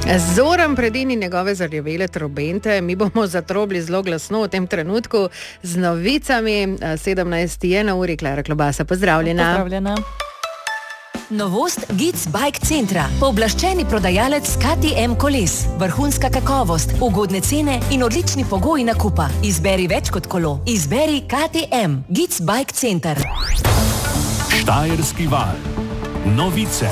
Zoran Predin in njegove zarjavele trobente. Mi bomo zatrobili zelo glasno v tem trenutku z novicami. 17 je na uri. Klara Klobasa, pozdravljena. Pozdravljena. Novost Gic Bike Centra. Pooblaščeni prodajalec KTM koles. Vrhunska kakovost, ugodne cene in odlični pogoji nakupa. Izberi več kot kolo. Izberi KTM. Gic Bike Center. Štajerski val. Novice.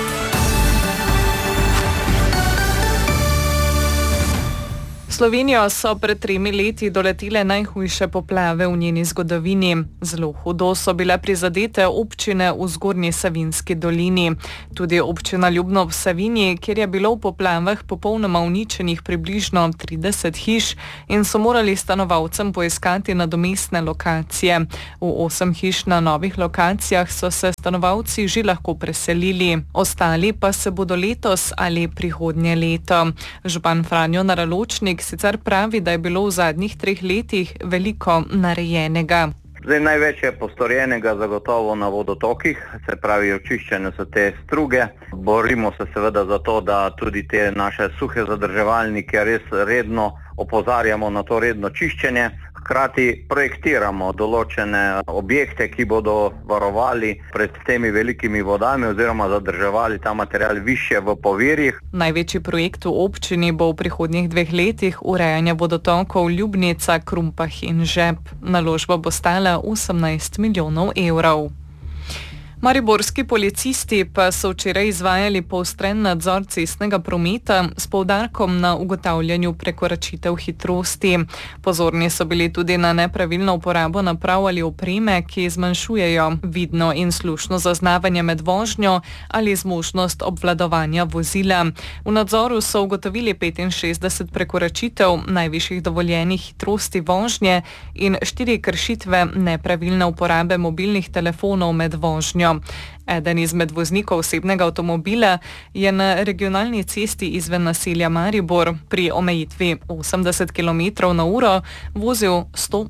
Slovenijo so pred 3 leti doletile najhujše poplave v njeni zgodovini. Zelo hudo so bile prizadete občine v Zgornji Savinjski dolini. Tudi občina Ljubno v Savinji, kjer je bilo v poplavah popolnoma uničenih približno 30 hiš in so morali stanovalcem poiskati nadomestne lokacije. V 8 hiš na novih lokacijah so se stanovalci že lahko preselili. Ostali pa se bodo letos ali prihodnje leto. Župan Franjo Naraločnik sicer pravi, da je bilo v zadnjih 3 letih veliko narejenega. Največ je postorjenega zagotovo na vodotokih, se pravi očiščene so te struge. Borimo se seveda za to, da tudi te naše suhe zadrževalnike res redno opozarjamo na to redno čiščenje. Hkrati projektiramo določene objekte, ki bodo varovali pred temi velikimi vodami oziroma zadrževali ta material više v povirjih. Največji projekt v občini bo v prihodnjih 2 letih urejanje vodotokov Ljubnica, Krumpah in Žep. Naložba bo stala 18 milijonov evrov. Mariborski policisti pa so včeraj izvajali poostren nadzor cestnega prometa s poudarkom na ugotavljanju prekoračitev hitrosti. Pozorni so bili tudi na nepravilno uporabo naprav ali opreme, ki zmanjšujejo vidno in slušno zaznavanje med vožnjo ali zmožnost obvladovanja vozila. V nadzoru so ugotovili 65 prekoračitev najvišjih dovoljenih hitrosti vožnje in 4 kršitve nepravilne uporabe mobilnih telefonov med vožnjo. Eden izmed voznikov osebnega avtomobila je na regionalni cesti izven naselja Maribor pri omejitvi 80 km/h vozil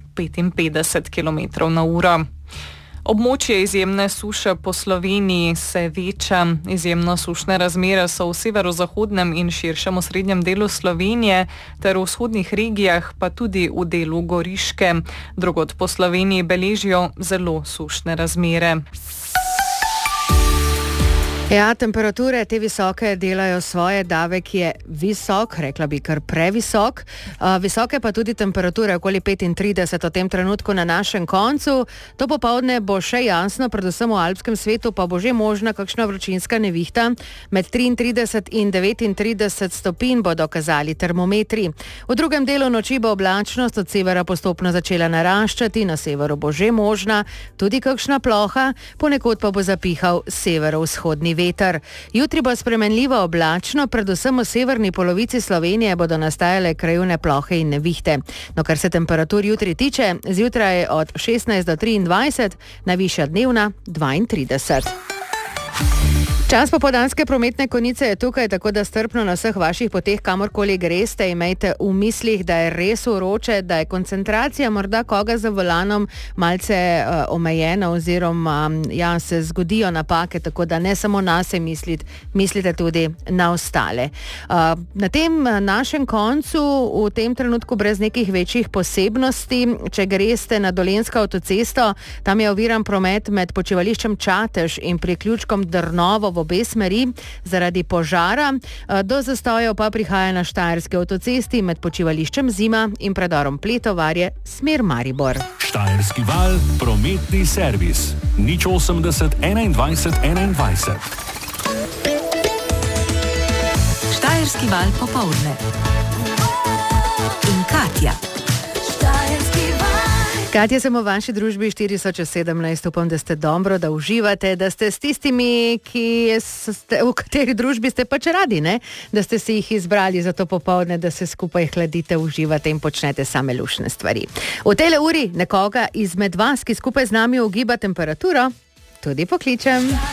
155 km/h. Območje izjemne suše po Sloveniji se veča. Izjemno sušne razmere so v severozahodnem in širšem osrednjem delu Slovenije ter v vzhodnih regijah, pa tudi v delu Goriške. Drugod po Sloveniji beležijo zelo sušne razmere. Ja, temperature te visoke delajo svoje, davek je visok, rekla bi kar previsok. Visoke pa tudi temperature okoli 35 v tem trenutku na našem koncu. To popoldne bo še jasno, predvsem v alpskem svetu pa bo že možna kakšna vročinska nevihta. Med 33 in 39 stopinj bodo kazali termometri. V drugem delu noči bo oblačnost od severa postopno začela naraščati, na severu bo že možna tudi kakšna ploha, ponekod pa bo zapihal severovzhodni veter. Jutri bo spremenljivo oblačno, predvsem v severni polovici Slovenije bodo nastajale krajevne plohe in nevihte. No, kar se temperatur jutri tiče, zjutraj od 16 do 23, najvišja dnevna 32. Čas popoldanske prometne konice je tukaj, tako da strpno na vseh vaših poteh, kamorkoli greste, imejte v mislih, da je res vroče, da je koncentracija morda koga za volanom malce omejena oziroma se zgodijo napake, tako da ne samo nase mislite tudi na ostale. Na tem našem koncu, v tem trenutku brez nekih večjih posebnosti, če greste na Dolenjsko avtocesto, tam je oviran promet med počivališčem Čatež in priključkom Drnovo v obe smeri zaradi požara. Do zastojev pa prihaja na Štajerski avtocesti med počivališčem Zima in predorom Pletovarje smer Maribor. Štajerski val, prometni servis. 080 21 21. Štajerski val popoldne. In Katja. Katja, sem v vaši družbi 4:17. Upam, da ste dobro, da uživate, da ste s tistimi, v kateri družbi ste pač radi, ne? Da ste si jih izbrali za to popoldne, da se skupaj hladite, uživate in počnete same lušne stvari. V tele uri nekoga izmed vas, ki skupaj z nami ugiba temperaturo, tudi pokličem.